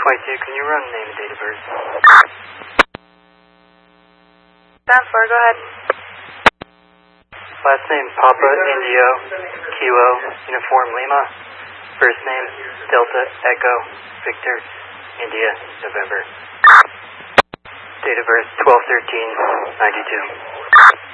can you run name and date of birth? 4, go ahead. Last name, Papa, Indio, Kilo, Uniform, Lima. First name, Delta, Echo, Victor, India, November. Date of birth, 12/13/92.